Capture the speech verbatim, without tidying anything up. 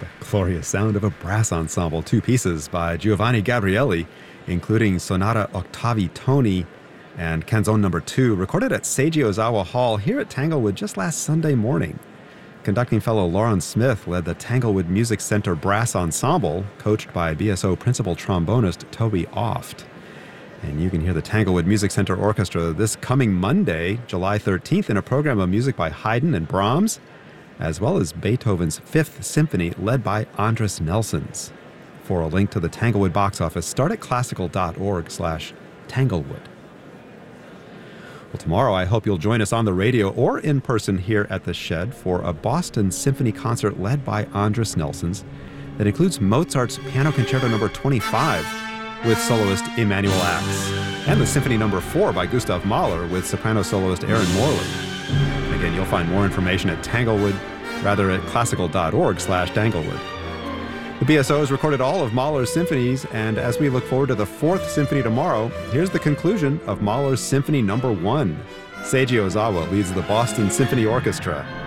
The glorious sound of a brass ensemble, two pieces by Giovanni Gabrieli, including Sonata Octavi Toni and Canzone number two, recorded at Seiji Ozawa Hall here at Tanglewood just last Sunday morning. Conducting fellow Lauren Smith led the Tanglewood Music Center Brass Ensemble, coached by B S O principal trombonist Toby Oft. And you can hear the Tanglewood Music Center Orchestra this coming Monday, July thirteenth, in a program of music by Haydn and Brahms, as well as Beethoven's Fifth Symphony, led by Andris Nelsons. For a link to the Tanglewood box office, start at classical.org slash Tanglewood. Well, tomorrow I hope you'll join us on the radio or in person here at the Shed for a Boston Symphony concert led by Andris Nelsons that includes Mozart's Piano Concerto number twenty-five with soloist Emanuel Ax, and the Symphony number four by Gustav Mahler with soprano soloist Aaron Moreland. Again, you'll find more information at Tanglewood, rather at classical.org slash Tanglewood. The B S O has recorded all of Mahler's symphonies, and as we look forward to the fourth symphony tomorrow, here's the conclusion of Mahler's Symphony number one. Seiji Ozawa leads the Boston Symphony Orchestra.